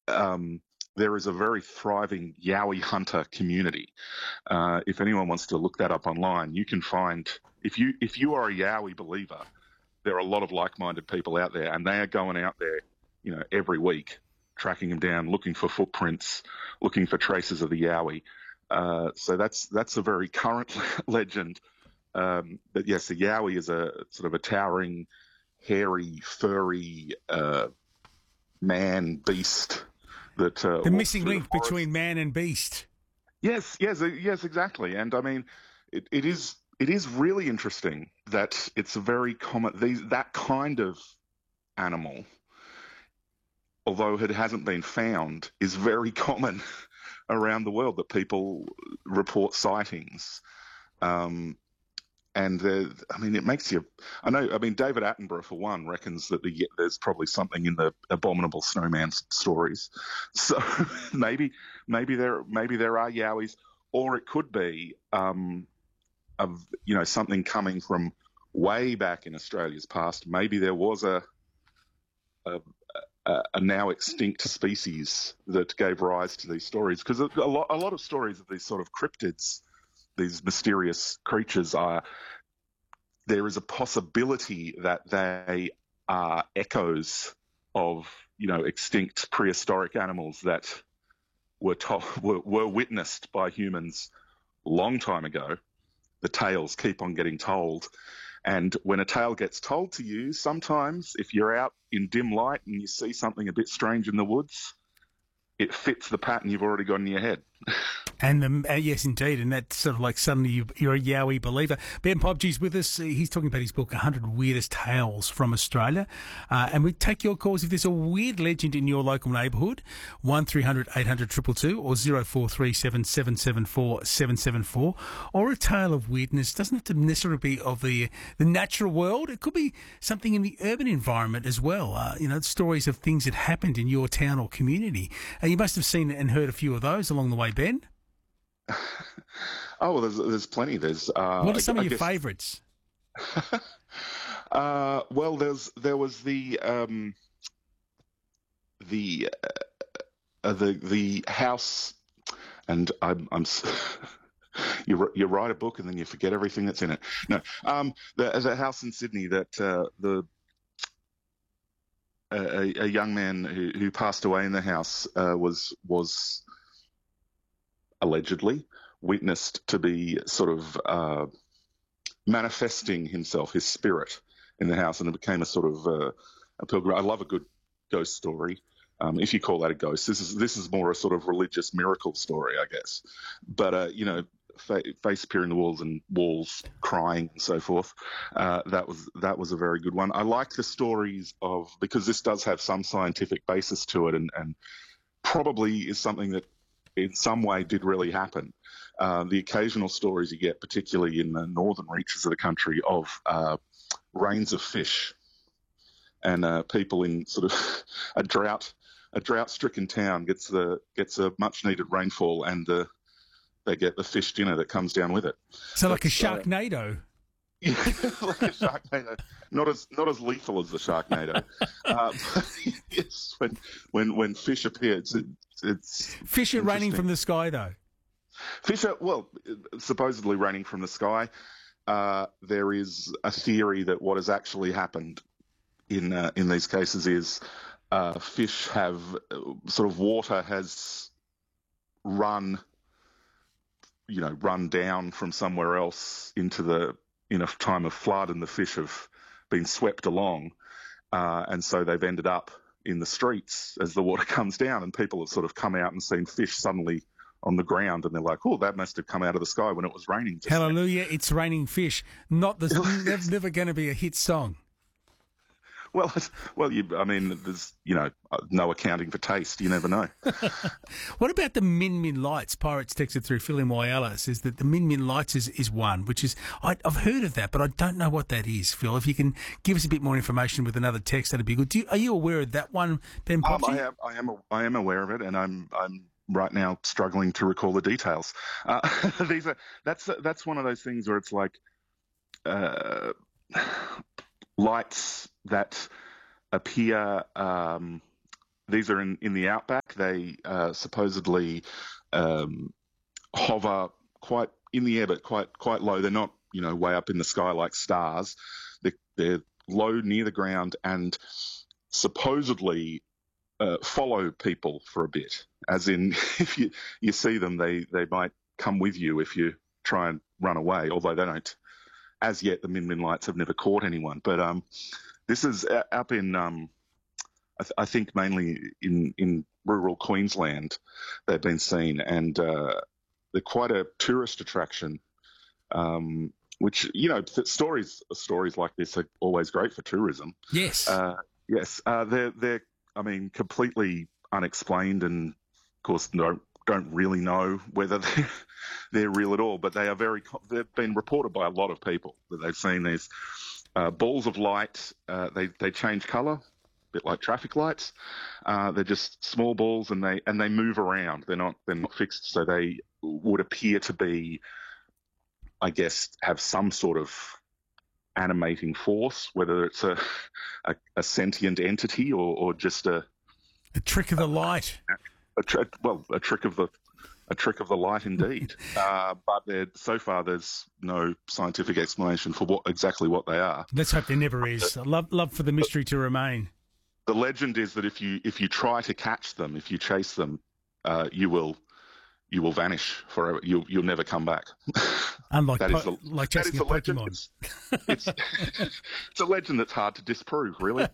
there is a very thriving Yowie hunter community. If anyone wants to look that up online, you can find, if you are a Yowie believer, there are a lot of like-minded people out there, and they are going out there, every week, tracking them down, looking for footprints, looking for traces of the Yowie. So that's a very current legend. But yes, the Yowie is a sort of a towering, hairy, furry man beast that The missing walks through link the forest. between man and beast. Yes, exactly. And I mean, it is really interesting that it's a very common that kind of animal, although it hasn't been found, is very common around the world, that people report sightings. And it makes you. I know. I mean, David Attenborough, for one, reckons that there's probably something in the Abominable Snowman stories. So maybe there are Yowies, or it could be something coming from way back in Australia's past. Maybe there was a now extinct species that gave rise to these stories, because a lot of stories of these sort of cryptids, these mysterious creatures, there is a possibility that they are echoes of extinct prehistoric animals that were witnessed by humans a long time ago. The tales keep on getting told, and when a tale gets told to you, sometimes if you're out in dim light and you see something a bit strange in the woods, it fits the pattern you've already got in your head. And yes, indeed, and that's sort of like suddenly you're a Yowie believer. Ben Pobgie's with us. He's talking about his book, 100 Weirdest Tales from Australia. And we take your calls if there's a weird legend in your local neighbourhood, 1300 800 222 or 0437 774 774, or a tale of weirdness. Doesn't have to necessarily be of the natural world. It could be something in the urban environment as well. Stories of things that happened in your town or community. You must have seen and heard a few of those along the way, Ben. Oh, well, there's plenty. There's what are some of your favourites? Well, there was the house, and I'm you write a book and then you forget everything that's in it. No, the house in Sydney that a young man who passed away in the house was allegedly witnessed to be sort of manifesting himself, his spirit, in the house, and it became a sort of a pilgrim. I love a good ghost story. If you call that a ghost, this is more a sort of religious miracle story, I guess. But face appearing in the walls and walls crying and so forth. That was a very good one. I like the stories because this does have some scientific basis to it, and probably is something that in some way did really happen. The occasional stories you get, particularly in the northern reaches of the country, of rains of fish, and people in sort of a drought-stricken town gets a much-needed rainfall, and they get the fish dinner that comes down with it. So like a Sharknado. Yeah, like a Sharknado. Not as lethal as the Sharknado. Yes, when fish appear, it's fish are raining from the sky, though. Fish are, well, supposedly raining from the sky. There is a theory that what has actually happened in these cases is fish have sort of water has run down from somewhere else in a time of flood, and the fish have been swept along, and so they've ended up in the streets as the water comes down, and people have sort of come out and seen fish suddenly on the ground, and they're like, "Oh, that must have come out of the sky when it was raining." Hallelujah! Now. It's raining fish. Not the never going to be a hit song. Well, there's no accounting for taste. You never know. What about the Min Min Lights? Pirates texted through. Phil in Whyalla says that the Min Min Lights is one, which is I've heard of that, but I don't know what that is. Phil, if you can give us a bit more information with another text, that'd be good. Are you aware of that one, Ben Popsy? I am aware of it, and I'm right now struggling to recall the details. That's one of those things where it's like lights that appear these are in the outback. They supposedly hover quite in the air, but quite low. They're not, way up in the sky like stars. They're low near the ground, and supposedly follow people for a bit. As in, if you see them, they might come with you if you try and run away. Although they don't. As yet, the Min Min lights have never caught anyone. But this is up in, I think mainly in rural Queensland, they've been seen, and they're quite a tourist attraction. Which stories like this are always great for tourism. Yes. Yes. They're completely unexplained, and of course don't really know whether they're real at all. But they've been reported by a lot of people that they've seen these balls of light. They change colour, a bit like traffic lights. They're just small balls, and they move around. They're not fixed, so they would appear to be, I guess, have some sort of animating force, whether it's a sentient entity or just a trick of the light. A trick of the light, indeed. But so far, there's no scientific explanation for exactly what they are. Let's hope there never is. Love for the mystery to remain. The legend is that if you try to catch them, if you chase them, you will vanish forever. You'll never come back. Unlike like chasing a Pokemon. It's a legend that's hard to disprove, really.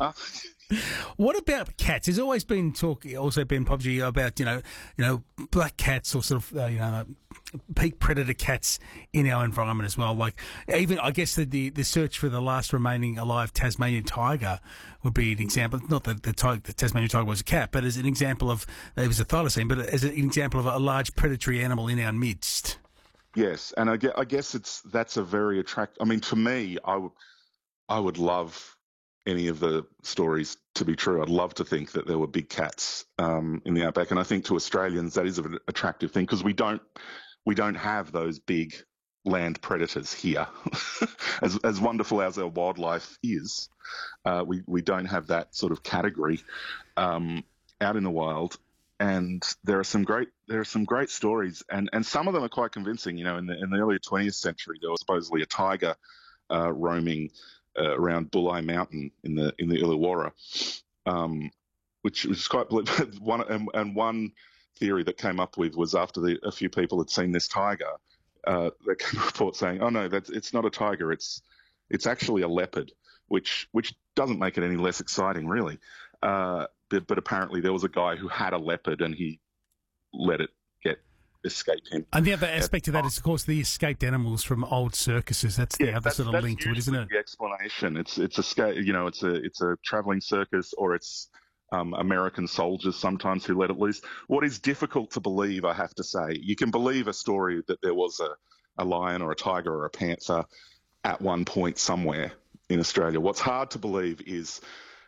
What about cats? There's always been talk, also Ben Pobji, about black cats or sort of peak predator cats in our environment as well. Like even I guess the search for the last remaining alive Tasmanian tiger would be an example. Not that the Tasmanian tiger was a cat, but as an example of it was a thylacine, but as an example of a large predatory animal in our midst. Yes, and I guess that's a very attractive. I mean, to me, I would love any of the stories to be true. I'd love to think that there were big cats in the outback, and I think to Australians that is an attractive thing because we don't have those big land predators here. as wonderful as our wildlife is, we don't have that sort of category out in the wild. And there are some great stories, and some of them are quite convincing. In the early 20th century, there was supposedly a tiger roaming around Bulli Mountain in the Illawarra, which was quite one theory that came up with was after a few people had seen this tiger, they came a report saying, "Oh no, it's not a tiger. It's actually a leopard," which doesn't make it any less exciting, really. But apparently there was a guy who had a leopard and he let it escape him. And the other aspect of that is, of course, the escaped animals from old circuses. That's the other sort of link to it, isn't it? The explanation. It's a travelling circus, or it's American soldiers sometimes who let it loose. What is difficult to believe, I have to say, you can believe a story that there was a lion or a tiger or a panther at one point somewhere in Australia. What's hard to believe is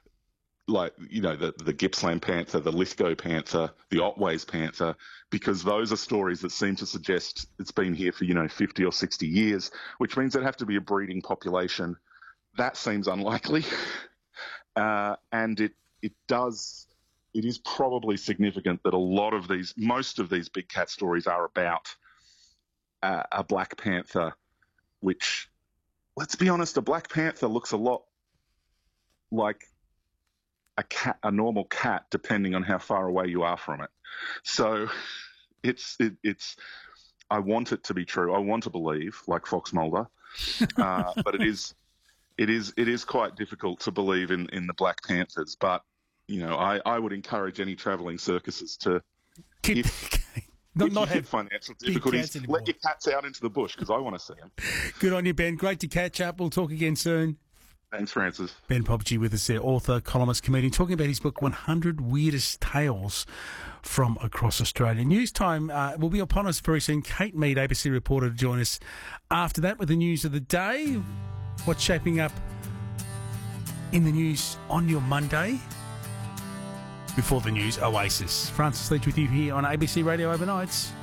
the Gippsland panther, the Lithgow panther, the Otways panther, because those are stories that seem to suggest it's been here for 50 or 60 years, which means there'd have to be a breeding population. That seems unlikely, and it is probably significant that most of these big cat stories are about a black panther, which, let's be honest, a black panther looks a lot like a normal cat, depending on how far away you are from it. So it's I want it to be true. I want to believe, like Fox Mulder, but it is quite difficult to believe in the black panthers. But I would encourage any travelling circuses to not have financial difficulties. Let your cats out into the bush because I want to see them. Good on you, Ben. Great to catch up. We'll talk again soon. Thanks, Francis. Ben Pobji with us there, author, columnist, comedian, talking about his book, 100 Weirdest Tales from Across Australia. News time will be upon us very soon. Kate Mead, ABC reporter, to join us after that with the news of the day. What's shaping up in the news on your Monday? Before the news, Oasis. Francis Leach with you here on ABC Radio Overnights.